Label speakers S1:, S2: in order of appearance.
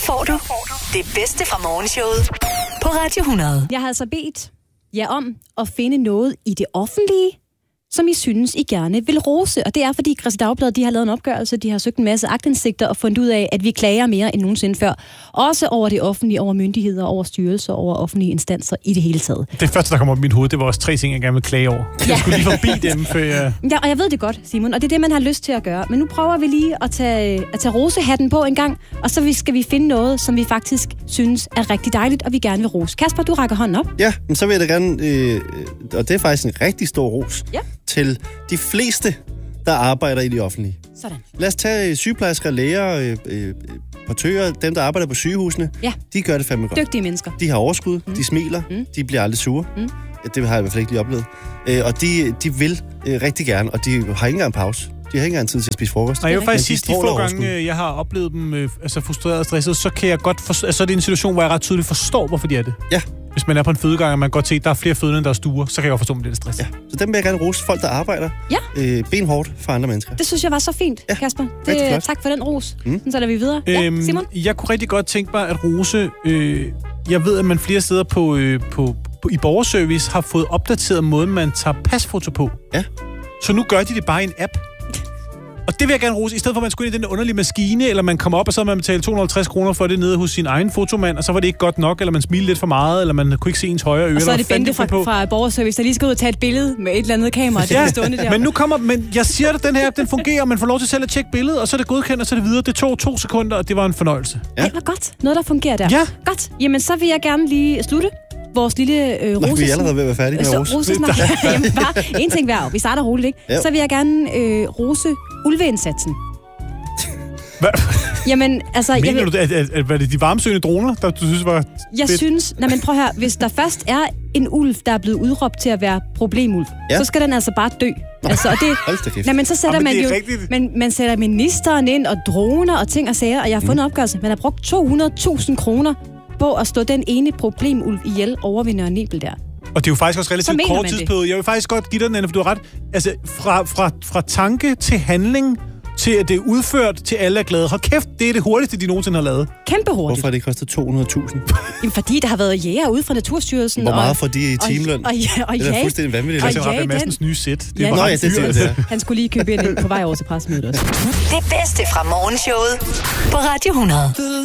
S1: får du det bedste fra morgenshowet på Radio 100.
S2: Jeg har altså bedt jer om at finde noget i det offentlige, som I synes, I gerne vil rose. Og det er, fordi Kristeligt Dagblad, de har lavet en opgørelse, de har søgt en masse aktindsigter og fundet ud af, at vi klager mere end nogensinde før. Også over det offentlige, over myndigheder, over styrelser, over offentlige instanser i det hele taget.
S3: Det første, der kom op i mit hoved, det var også 3 ting, jeg gerne vil klage over. Jeg skulle lige forbi dem, før jeg...
S2: Ja, og jeg ved det godt, Simon, og det er det, man har lyst til at gøre. Men nu prøver vi lige at tage rosehatten på en gang, og så skal vi finde noget, som vi faktisk synes er rigtig dejligt, og vi gerne vil rose. Kasper, du rækker hånden op.
S4: Ja, men så vil jeg da gerne, og det er faktisk en rigtig stor ros, til de fleste, der arbejder i det offentlige.
S2: Sådan.
S4: Lad os tage sygeplejersker, læger, portører, dem, der arbejder på sygehusene.
S2: Ja.
S4: De gør det fandme godt.
S2: Dygtige mennesker.
S4: De har overskud, de smiler, de bliver aldrig sure. Det har jeg i hvert fald ikke lige oplevet. Og de vil rigtig gerne, og de har ikke engang pause. De har ikke engang tid til at spise frokost.
S3: Nej, jeg vil faktisk sige, de få gange, jeg har oplevet dem frustreret og stresset, så kan jeg godt forstå, altså det er en situation, hvor jeg ret tydeligt forstår, hvorfor de er det. Ja. Hvis man er på en fødegang, og man kan godt se, at der er flere fødende, end der er stuer, så kan jeg godt forstå, at det er stress. Ja.
S4: Så dem vil jeg gerne rose. Folk, der arbejder benhårdt for andre mennesker.
S2: Det synes jeg var så fint, Kasper. Tak for den ros. Så lader vi videre. Simon?
S3: Jeg kunne rigtig godt tænke mig at rose... jeg ved, at man flere steder i borgerservice har fået opdateret måden, man tager pasfoto på. Ja. Så nu gør de det bare i en app. Og det vil jeg gerne rose, i stedet for at man skulle ind i den underlige maskine, eller man kommer op, og så man betale 250 kroner for det nede hos sin egen fotomand, og så var det ikke godt nok, eller man smilede lidt for meget, eller man kunne ikke se ens højre øre.
S2: Og så er det Bente fra borgerservice, der lige skal ud og tage et billede med et eller andet kamera, det er stående der.
S3: Men jeg siger det, den her app, den fungerer, og man får lov til selv at tjekke billedet, og så er det godkendt, og så er det videre. Det tog 2 sekunder, og det var en fornøjelse.
S2: Ja. Ej, hvor godt. Noget, der fungerer der.
S3: Ja.
S2: Godt. Jamen, så vil jeg gerne lige slutte vores lille rose.
S4: Vi er allerede ved at være færdige med rose.
S2: Jamen, bare en ting hver. Vi starter roligt, ikke? Jo. Så vil jeg gerne rose ulveindsatsen.
S3: Hvad?
S2: Jamen, altså...
S3: Mener du, at var det de varmesøgende droner, der du synes var
S2: Jeg synes... Nej, men prøv her. Hvis der først er en ulv, der er blevet udråbt til at være problemulv, så skal den altså bare dø. Altså, og det... men så sætter man jo... Man sætter ministeren ind, og droner og ting og sager, og jeg har fundet opgørelse. Man har brugt 200.000 kroner på at stå den ene problemulv ihjel over ved Nørre Nebel der.
S3: Og det er jo faktisk også relativt kort tidsperiode. Jeg vil faktisk godt give dig den, for du har ret. Altså, fra tanke til handling, til at det er udført, til alle er glade. Hold kæft, det er det hurtigste, de nogensinde har lavet.
S2: Kæmpe hurtigt.
S4: Hvorfor har det kostet 200.000?
S2: Jamen, fordi der har været jæger ude fra Naturstyrelsen.
S4: Hvor meget får de i timeløn?
S2: Og
S4: det er fuldstændig vanvittigt.
S3: Og det er Madsens nye sæt.
S4: Det er det.
S2: Han skulle lige købe ind på vej over til pressemødet også.
S1: Det bedste fra morgenshowet på Radio 100.